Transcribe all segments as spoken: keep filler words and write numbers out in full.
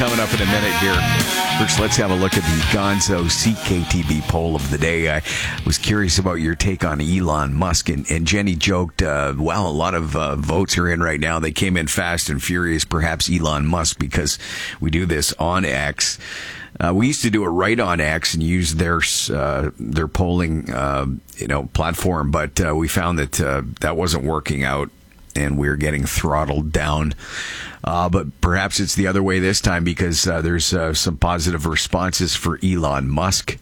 Coming up in a minute here. First, let's have a look at the Gonzo C K T V poll of the day. I was curious about your take on Elon Musk, and, and Jenny joked, uh, well, a lot of uh, votes are in right now. They came in fast and furious, perhaps Elon Musk, because we do this on X. Uh, we used to do it right on X and use their uh, their polling uh, you know platform, but uh, we found that uh, that wasn't working out, and we were getting throttled down. Uh, but perhaps it's the other way this time, because uh, there's uh, some positive responses for Elon Musk.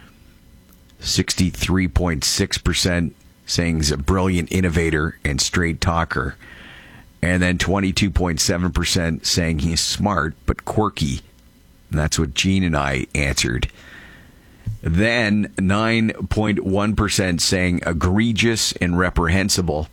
sixty-three point six percent saying he's a brilliant innovator and straight talker. And then twenty-two point seven percent saying he's smart but quirky. And that's what Gene and I answered. Then nine point one percent saying egregious and reprehensible.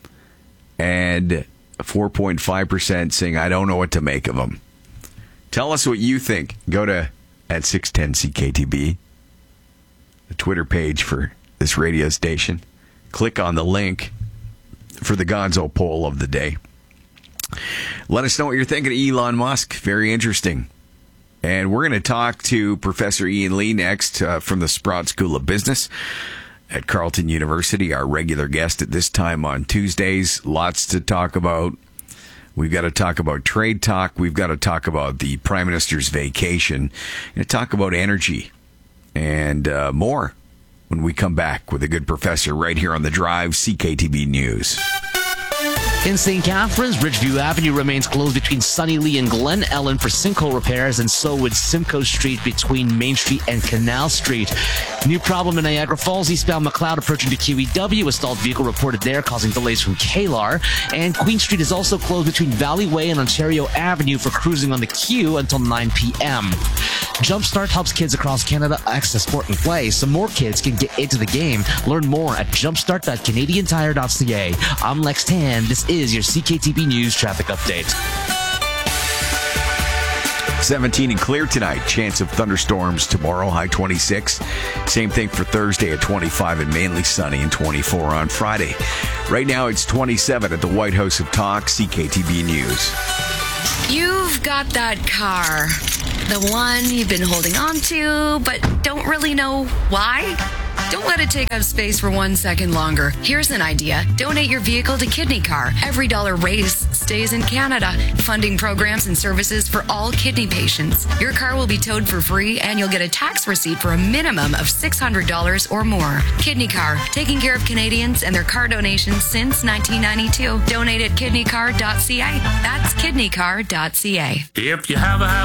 And four point five percent saying, I don't know what to make of him. Tell us what you think. Go to at six ten C K T B, the Twitter page for this radio station. Click on the link for the Gonzo poll of the day. Let us know what you're thinking of Elon Musk. Very interesting. And we're going to talk to Professor Ian Lee next uh, from the Sprott School of Business at Carleton University, our regular guest at this time on Tuesdays. Lots to talk about. We've got to talk about trade talk. We've got to talk about the Prime Minister's vacation. We're going to talk about energy and uh, more when we come back with a good professor right here on The Drive, C K T V News. In Saint Catharines, Ridgeview Avenue remains closed between Sunny Lee and Glen Ellen for sinkhole repairs, and so would Simcoe Street between Main Street and Canal Street. New problem in Niagara Falls, eastbound McLeod approaching to Q E W. A stalled vehicle reported there, causing delays from K L A R. And Queen Street is also closed between Valley Way and Ontario Avenue for cruising on the Q until nine p.m. Jumpstart helps kids across Canada access sport and play, so more kids can get into the game. Learn more at jumpstart dot canadian tire dot c a. I'm Lex Tan. This is your C K T V News traffic update. seventeen and clear tonight. Chance of thunderstorms tomorrow, high twenty-six. Same thing for Thursday at twenty-five and mainly sunny, and twenty-four on Friday. Right now it's twenty-seven at the White House of Talk, C K T V News. You've got that car, the one you've been holding on to, but don't really know why. Don't let it take up space for one second longer. Here's an idea. Donate your vehicle to Kidney Car. Every dollar raised stays in Canada, funding programs and services for all kidney patients. Your car will be towed for free, and you'll get a tax receipt for a minimum of six hundred dollars or more. Kidney Car, taking care of Canadians and their car donations since nineteen ninety-two. Donate at kidney car dot c a. That's kidney car dot c a. If you have a